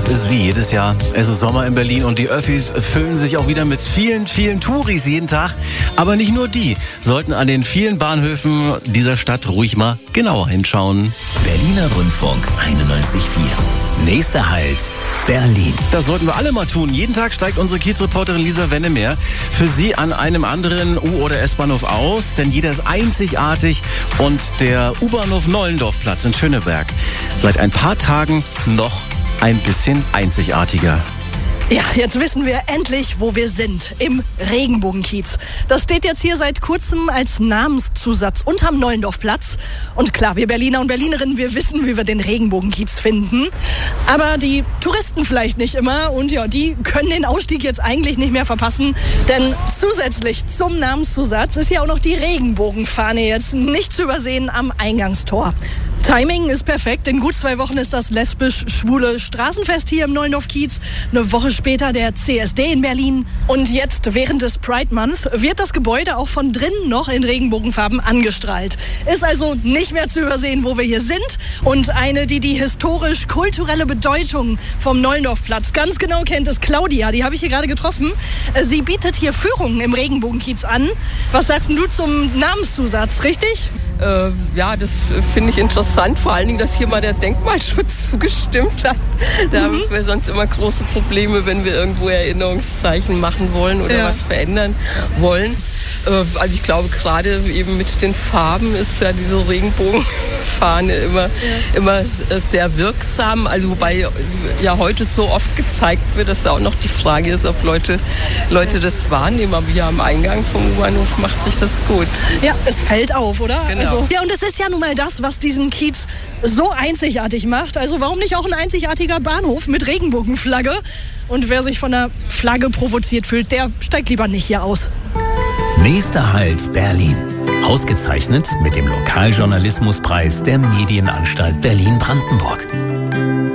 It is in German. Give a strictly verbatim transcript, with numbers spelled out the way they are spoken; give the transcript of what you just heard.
Es ist wie jedes Jahr. Es ist Sommer in Berlin und die Öffis füllen sich auch wieder mit vielen, vielen Touris jeden Tag. Aber nicht nur die sollten an den vielen Bahnhöfen dieser Stadt ruhig mal genauer hinschauen. Berliner Rundfunk einundneunzig Komma vier. Nächster Halt, Berlin. Das sollten wir alle mal tun. Jeden Tag steigt unsere Kiezreporterin Lisa Wennemeer für Sie an einem anderen U- oder S-Bahnhof aus, denn jeder ist einzigartig und der U-Bahnhof Nollendorfplatz in Schöneberg seit ein paar Tagen noch ein bisschen einzigartiger. Ja, jetzt wissen wir endlich, wo wir sind. Im Regenbogenkiez. Das steht jetzt hier seit kurzem als Namenszusatz unterm Nollendorfplatz. Und klar, wir Berliner und Berlinerinnen, wir wissen, wie wir den Regenbogenkiez finden. Aber die Touristen vielleicht nicht immer. Und ja, die können den Ausstieg jetzt eigentlich nicht mehr verpassen. Denn zusätzlich zum Namenszusatz ist ja auch noch die Regenbogenfahne jetzt nicht zu übersehen am Eingangstor. Timing ist perfekt. In gut zwei Wochen ist das lesbisch-schwule Straßenfest hier im Nollendorf-Kiez. Eine Woche später der C S D in Berlin. Und jetzt, während des Pride Month, wird das Gebäude auch von drinnen noch in Regenbogenfarben angestrahlt. Ist also nicht mehr zu übersehen, wo wir hier sind. Und eine, die die historisch-kulturelle Bedeutung vom Nollendorfplatz ganz genau kennt, ist Claudia. Die habe ich hier gerade getroffen. Sie bietet hier Führungen im Regenbogenkiez an. Was sagst du zum Namenszusatz, richtig? Äh, ja, das finde ich interessant, vor allen Dingen, dass hier mal der Denkmalschutz zugestimmt hat. Da mhm. haben wir sonst immer große Probleme, wenn wir irgendwo Erinnerungszeichen machen wollen oder ja. was verändern wollen. Äh, also ich glaube, gerade eben mit den Farben ist ja diese Regenbogenfahne immer, ja. immer sehr wirksam. Also wobei ja heute so oft gezeigt wird, dass da auch noch die Frage ist, ob Leute, Leute das wahrnehmen. Aber hier am Eingang vom U-Bahnhof macht sich das gut. Ja, es fällt auf, oder? Genau. Also, ja, und es ist ja nun mal das, was diesen Kiez so einzigartig macht. Also warum nicht auch ein einzigartiger Bahnhof mit Regenbogenflagge? Und wer sich von der Flagge provoziert fühlt, der steigt lieber nicht hier aus. Nächster Halt, Berlin. Ausgezeichnet mit dem Lokaljournalismuspreis der Medienanstalt Berlin-Brandenburg.